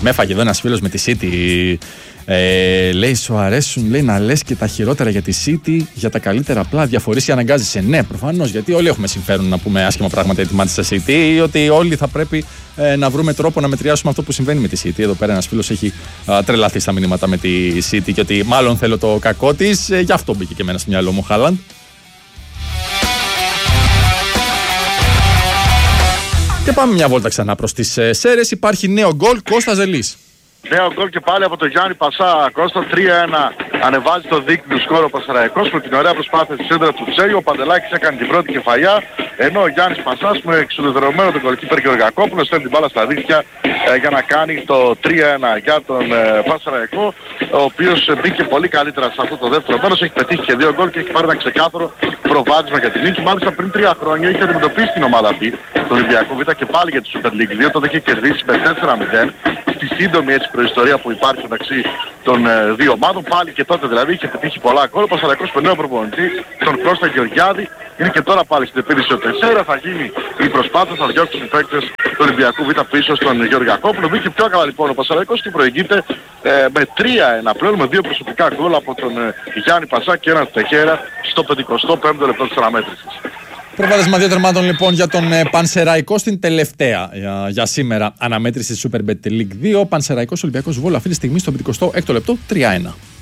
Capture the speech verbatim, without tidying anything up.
Με έφαγε εδώ ένας φίλος με τη City. Ε, λέει, σου αρέσουν λέει, να λες και τα χειρότερα για τη City, για τα καλύτερα απλά διαφορείς ή αναγκάζεσαι. Ναι, προφανώς, γιατί όλοι έχουμε συμφέρον να πούμε άσχημα πράγματα για τη Manchester City, ή ότι όλοι θα πρέπει ε, να βρούμε τρόπο να μετριάσουμε αυτό που συμβαίνει με τη City. Εδώ πέρα ένας φίλος έχει α, τρελαθεί στα μηνύματα με τη City και ότι μάλλον θέλω το κακό της, ε, γι' αυτό μπήκε και εμένα στο μυαλό μου Χάλαντ. Και πάμε μια βόλτα ξανά προς τις ε, Σέρρες. Υπάρχει νέο γκολ, Κώστα Ζελής. Νέο γκολ και πάλι από τον Γιάννη Πασά. Κώστα τρία ένα ανεβάζει το δίκτυο του σκόρου ο Πανσεραϊκός με την ωραία προσπάθεια της σέντρα του Τσέλιο. Ο Παντελάκης έκανε την πρώτη κεφαλιά, ενώ ο Γιάννης Πασάς με εξουδετερωμένο τον γκολκίπερ Γεωργακόπουλο στέλνει την μπάλα στα δίχτυα ε, για να κάνει το τρία ένα για τον ε, Πανσεραϊκό, ο οποίος μπήκε πολύ καλύτερα σε αυτό το δεύτερο μέρος. Έχει πετύχει και δύο γκολ και έχει πάρει ένα ξεκάθαρο προβάδισμα για την νίκη. Μάλιστα πριν τρία χρόνια είχε αντιμετωπίσει την ομάδα αυτή, το Ολυμπιακό Β, και πάλι για τη Super League δύο. Τότε είχε κερδίσει με τέσσερα μηδέν. Στη σύντομη έτσι προϊστορία που υπάρχει μεταξύ των ε, δύο ομάδων, πάλι και τότε δηλαδή είχε πετύχει πολλά γκολ. Ο Πανσεραϊκός με νέο προπονητή, τον Κώστα Γεωργιάδη, είναι και τώρα πάλι στην επίδυση ο τεσσέρα. Θα γίνει η προσπάθεια, θα διώξει τους παίκτες του Ολυμπιακού Β πίσω στον Γεωργακόπουλο. Μπήκε πιο καλά λοιπόν ο Πανσεραϊκός και προηγείται ε, με τρία ένα πλέον, με δύο προσωπικά γκολ από τον ε, Γιάννη Πασά και έναν Τεχέρα στο πενηκοστό πέμπτο λεπτό της αναμέτρησης. Προβάδισμα δύο τερμάτων λοιπόν για τον ε, Πανσεραϊκό στην τελευταία για, για σήμερα αναμέτρηση της Super Bet League δύο. Πανσεραϊκός Ολυμπιακός Βόλο αυτή τη στιγμή στο πενηκοστό έκτο λεπτό τρία ένα.